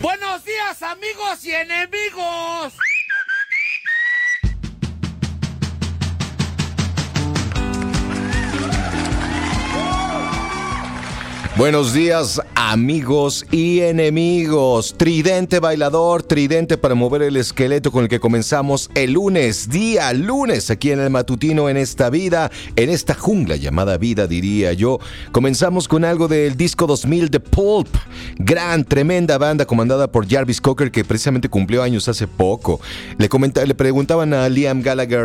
Buenos días, amigos y enemigos. Buenos días, amigos y enemigos. Tridente bailador, tridente para mover el esqueleto con el que comenzamos el lunes, día lunes, aquí en el matutino, en esta vida, en esta jungla llamada vida, diría yo. Comenzamos con algo del disco 2000 de Pulp. Gran, tremenda banda comandada por Jarvis Cocker, que precisamente cumplió años hace poco. Le preguntaban a Liam Gallagher,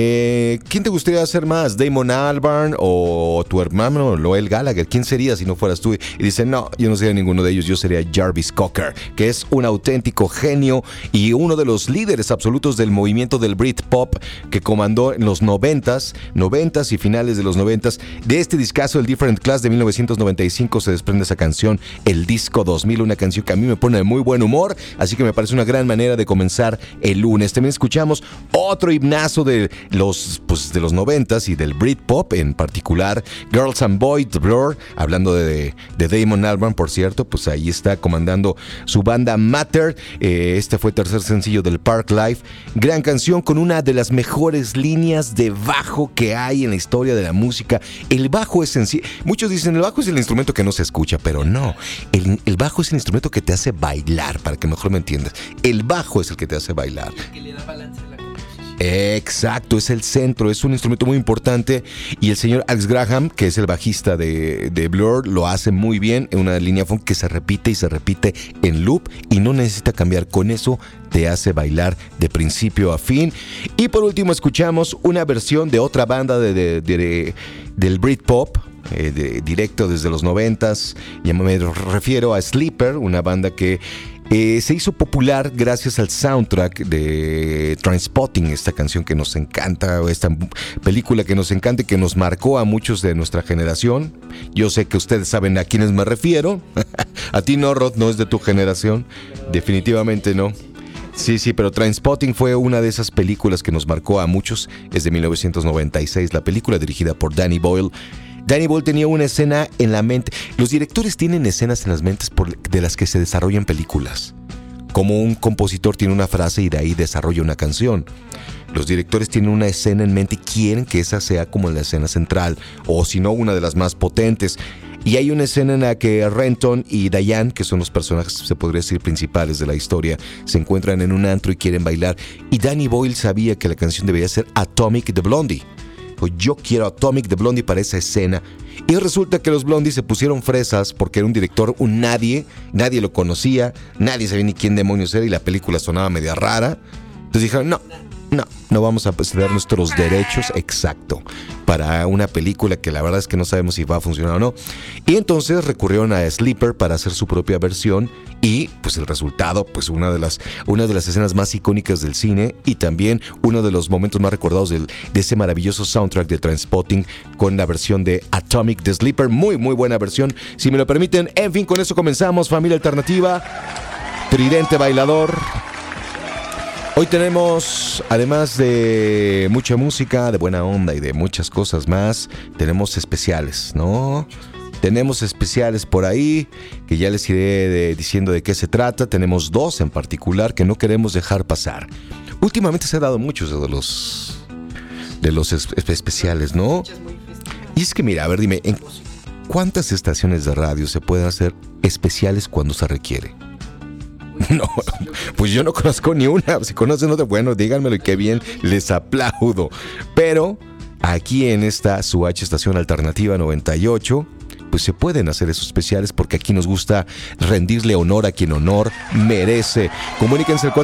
¿quién te gustaría hacer más? ¿Damon Albarn o tu hermano Noel Gallagher? ¿Quién sería si no fueras tú? Y dice, no, yo no sería ninguno de ellos, yo sería Jarvis Cocker, que es un auténtico genio y uno de los líderes absolutos del movimiento del Britpop que comandó en los 90s y finales de los 90s. De este discazo, el Different Class de 1995, se desprende esa canción, el disco 2000, una canción que a mí me pone de muy buen humor, así que me parece una gran manera de comenzar el lunes. También escuchamos otro himnazo de los 90s y del Britpop, en particular Girls and Boys, Blur, hablando de Damon Albarn, por cierto, pues ahí está comandando su banda Matter. Este fue el tercer sencillo del Park Life. Gran canción con una de las mejores líneas de bajo que hay en la historia de la música. El bajo es sencillo. Muchos dicen, el bajo es el instrumento que no se escucha, pero no. El bajo es el instrumento que te hace bailar, para que mejor me entiendas. El bajo es el que te hace bailar. El que le da balance a la composición. Exacto, es el centro, es un instrumento muy importante y el señor Alex Graham, que es el bajista de Blur, lo hace muy bien en una línea funk que se repite y se repite en loop y no necesita cambiar. Con eso te hace bailar de principio a fin. Y por último escuchamos una versión de otra banda del Britpop, directo desde los 90s. Me refiero a Sleeper, una banda que se hizo popular gracias al soundtrack de Trainspotting, esta canción que nos encanta, esta película que nos encanta y que nos marcó a muchos de nuestra generación. Yo sé que ustedes saben a quiénes me refiero. A ti no, Rod, no es de tu generación. Definitivamente no. Sí, pero Trainspotting fue una de esas películas que nos marcó a muchos. Es de 1996, la película dirigida por Danny Boyle. Danny Boyle tenía una escena en la mente. Los directores tienen escenas en las mentes de las que se desarrollan películas. Como un compositor tiene una frase y de ahí desarrolla una canción. Los directores tienen una escena en mente y quieren que esa sea como la escena central, o si no, una de las más potentes. Y hay una escena en la que Renton y Diane, que son los personajes, se podría decir, principales de la historia, se encuentran en un antro y quieren bailar. Y Danny Boyle sabía que la canción debería ser Atomic de Blondie. Yo quiero Atomic de Blondie para esa escena. Y resulta que los Blondie se pusieron fresas porque era un director, un nadie lo conocía, nadie sabía ni quién demonios era y la película sonaba media rara. Entonces dijeron, no vamos a ceder nuestros derechos, exacto, para una película que la verdad es que no sabemos si va a funcionar o no. Y entonces recurrieron a Sleeper para hacer su propia versión y pues el resultado, pues una de las escenas más icónicas del cine y también uno de los momentos más recordados de ese maravilloso soundtrack de Trainspotting con la versión de Atomic de Sleeper. Muy buena versión, si me lo permiten. En fin, con eso comenzamos, familia alternativa, tridente bailador. Hoy tenemos, además de mucha música, de buena onda y de muchas cosas más, tenemos especiales, ¿no? Tenemos especiales por ahí que ya les iré diciendo de qué se trata. Tenemos dos en particular que no queremos dejar pasar. Últimamente se han dado muchos de los especiales, ¿no? Y es que mira, a ver, dime, ¿en cuántas estaciones de radio se pueden hacer especiales cuando se requiere? No, pues yo no conozco ni una. Si conocen otra, bueno, díganmelo y qué bien, les aplaudo. Pero aquí en esta su estación alternativa 98, pues se pueden hacer esos especiales porque aquí nos gusta rendirle honor a quien honor merece. Comuníquense al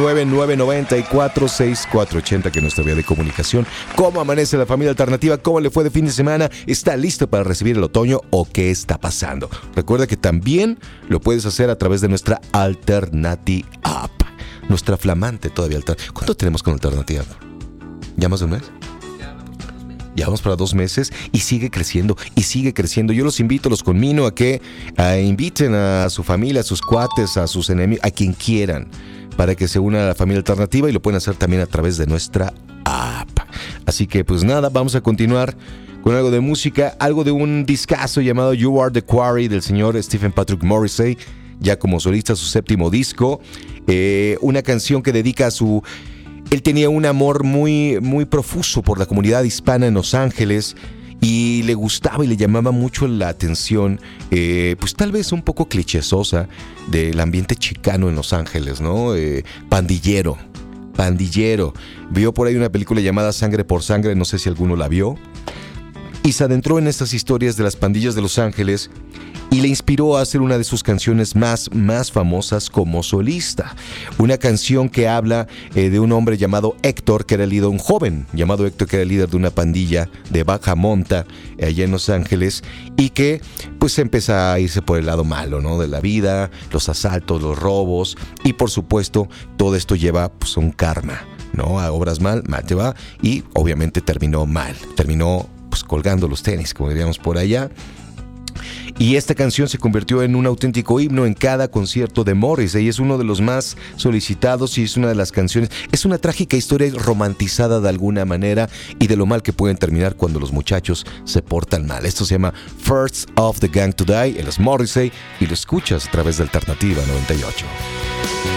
449-994-6480, que es nuestra vía de comunicación. ¿Cómo amanece la familia alternativa? ¿Cómo le fue de fin de semana? ¿Está listo para recibir el otoño o qué está pasando? Recuerda que también lo puedes hacer a través de nuestra Alternative App, nuestra flamante todavía alternativa. ¿Cuánto tenemos con Alternative App? ¿Ya más de un mes? Ya vamos para 2 meses y sigue creciendo y sigue creciendo. Yo los invito, los conmino a que inviten a su familia, a sus cuates, a sus enemigos, a quien quieran, para que se una a la familia alternativa y lo pueden hacer también a través de nuestra app. Así que pues nada, vamos a continuar con algo de música, algo de un discazo llamado You Are the Quarry del señor Stephen Patrick Morrissey, ya como solista, su séptimo disco. Una canción que dedica a su... Él tenía un amor muy, muy profuso por la comunidad hispana en Los Ángeles y le gustaba y le llamaba mucho la atención, pues tal vez un poco clichésosa del ambiente chicano en Los Ángeles, ¿no? Pandillero. Vio por ahí una película llamada Sangre por Sangre, no sé si alguno la vio, y se adentró en estas historias de las pandillas de Los Ángeles y le inspiró a hacer una de sus canciones más famosas como solista. Una canción que habla de un hombre llamado Héctor, que era el líder, un joven llamado Héctor, que era el líder de una pandilla de baja monta allá en Los Ángeles, y que pues empieza a irse por el lado malo, ¿no? De la vida, los asaltos, los robos, y por supuesto todo esto lleva pues a un karma, ¿no? A obras mal te va, y obviamente terminó mal, terminó pues colgando los tenis, como diríamos por allá. Y esta canción se convirtió en un auténtico himno en cada concierto de Morrissey y es uno de los más solicitados y es una de las canciones. Es una trágica historia romantizada de alguna manera y de lo mal que pueden terminar cuando los muchachos se portan mal. Esto se llama First of the Gang to Die, él es Morrissey y lo escuchas a través de Alternativa 98.